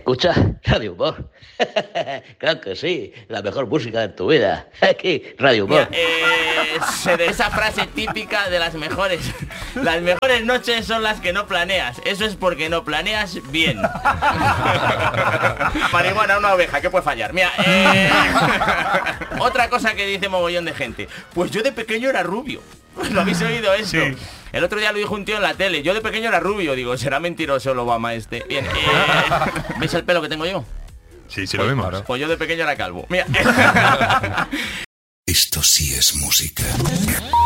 Escucha Radio Humor. Claro que sí, la mejor música de tu vida. Aquí, Radio Humor. Mira, esa frase típica de las mejores noches son las que no planeas. Eso es porque no planeas bien. Marihuana, una oveja, ¿qué puede fallar? Mira, otra cosa que dice mogollón de gente. Pues yo de pequeño era rubio. ¿Lo habéis oído eso? Sí. El otro día lo dijo un tío en la tele. Yo de pequeño era rubio. Digo, será mentiroso el Obama este. Bien, ¿veis el pelo que tengo yo? Sí, sí, lo vemos. Pues yo de pequeño era calvo. Mira. Esto sí es música.